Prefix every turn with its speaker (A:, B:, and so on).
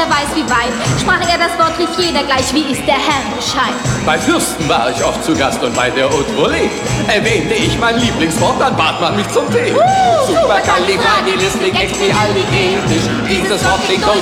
A: wer weiß wie weit. Sprach er das Wort, rief jeder gleich, wie ist der Herr Bescheid.
B: Bei Fürsten war ich oft zu Gast und bei der Haute Volée erwähnte ich mein Lieblingswort, dann bat man mich zum Tee. Supercalifragilisticexpialidocious. Dieses Wort klingt so